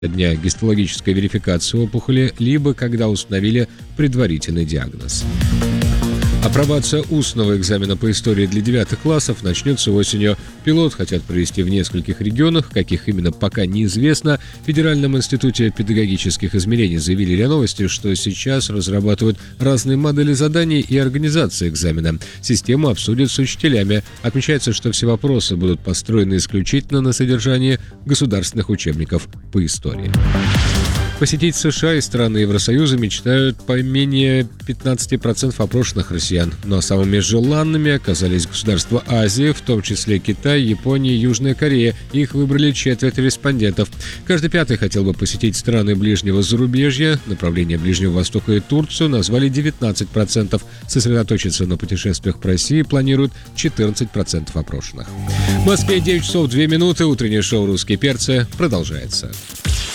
дня гистологической верификации опухоли, либо когда установили предварительный диагноз. Апробация устного экзамена по истории для 9 классов начнется осенью. Пилот хотят провести в нескольких регионах, каких именно пока неизвестно. В Федеральном институте педагогических измерений заявили РИА Новости, что сейчас разрабатывают разные модели заданий и организации экзамена. Систему обсудят с учителями. Отмечается, что все вопросы будут построены исключительно на содержании государственных учебников по истории. Посетить США и страны Евросоюза мечтают по менее 15% опрошенных россиян. Но самыми желанными оказались государства Азии, в том числе Китай, Япония и Южная Корея. Их выбрали четверть респондентов. Каждый пятый хотел бы посетить страны ближнего зарубежья. Направление Ближнего Востока и Турцию назвали 19%. Сосредоточиться на путешествиях по России планируют 14% опрошенных. В Москве 9 часов 2 минуты. Утреннее шоу «Русские перцы» продолжается.